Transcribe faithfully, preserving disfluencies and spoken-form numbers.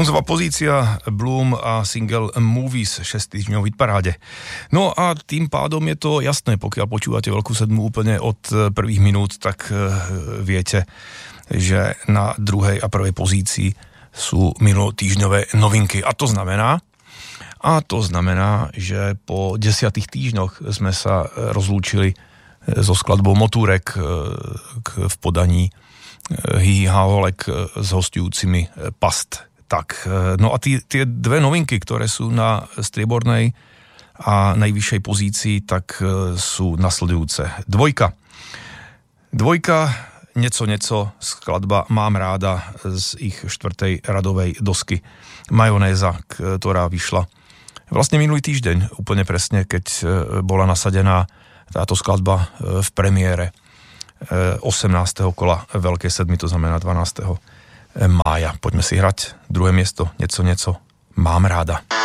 Bronzová pozícia Bloom a single Movies, šesť týždňov v hitparáde. No a tým pádom je to jasné, pokiaľ počúvate Veľkú sedmu úplne od prvých minút, tak viete, že na druhej a prvej pozícii sú minulotýždňové novinky. A to znamená, a to znamená, že po desiatých týždňoch sme sa rozlúčili so skladbou Motúrek v podaní Hihi Háholek s hostujúcimi Past. Tak, no a tí, tie dve novinky, ktoré sú na striebornej a najvyššej pozícii, tak sú nasledujúce. Dvojka. Dvojka, Nieco, nieco, skladba Mám ráda z ich štvrtej radovej dosky Majonéza, ktorá vyšla vlastne minulý týždeň, úplne presne, keď bola nasadená táto skladba v premiére osemnásteho kola Veľkej sedmi, to znamená dvanásteho mája. Poďme si hrať druhé miesto, Nieco, nieco, Mám ráda.